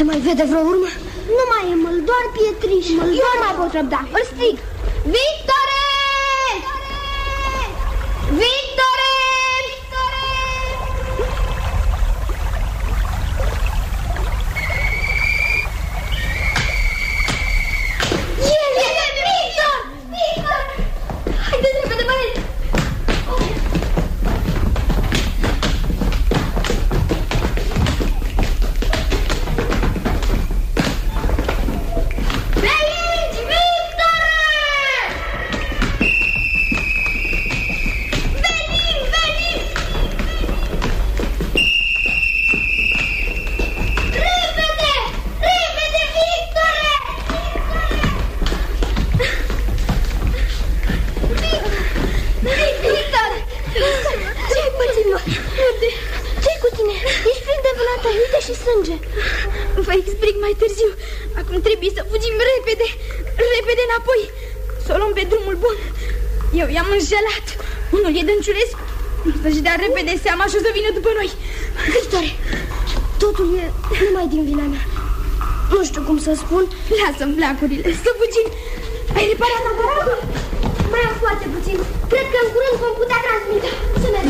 Se mai vede vreo urmă? Nu mai e măl, doar pietriși. Eu nu mai pot răbda. Îl strig. Victore! Victore! Vă explic mai târziu. Acum trebuie să fugim repede. Repede înapoi. Să o luăm pe drumul bun. Eu i-am înșelat. Unul e dânciulesc. Să-și dea repede seama și o să vină după noi. Victore, totul e numai din vina mea. Nu știu cum să spun. Lasă-mi flacurile, să fugim. Ai reparat aparatul? Mai am foarte puțin. Cred că în curând vom putea transmite. Să mergem.